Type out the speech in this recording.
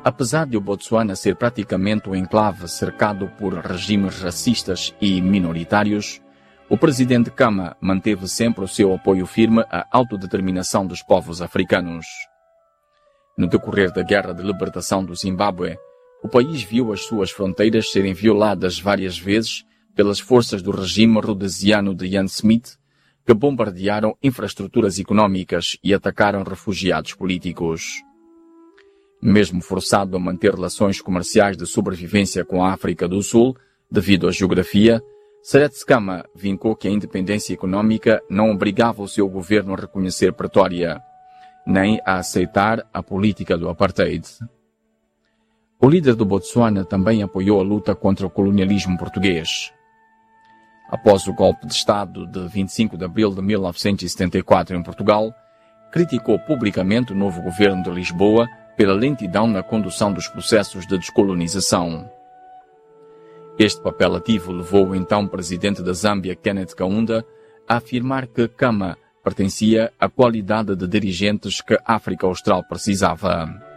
Apesar de o Botsuana ser praticamente um enclave cercado por regimes racistas e minoritários, o presidente Khama manteve sempre o seu apoio firme à autodeterminação dos povos africanos. No decorrer da Guerra de Libertação do Zimbábue, o país viu as suas fronteiras serem violadas várias vezes pelas forças do regime rhodesiano de Ian Smith, que bombardearam infraestruturas econômicas e atacaram refugiados políticos. Mesmo forçado a manter relações comerciais de sobrevivência com a África do Sul, devido à geografia, Seretse Khama vincou que a independência econômica não obrigava o seu governo a reconhecer Pretória, nem a aceitar a política do apartheid. O líder do Botsuana também apoiou a luta contra o colonialismo português. Após o golpe de Estado de 25 de abril de 1974 em Portugal, criticou publicamente o novo governo de Lisboa pela lentidão na condução dos processos de descolonização. Este papel ativo levou o então presidente da Zâmbia, Kenneth Kaunda, a afirmar que Khama pertencia à qualidade de dirigentes que a África Austral precisava.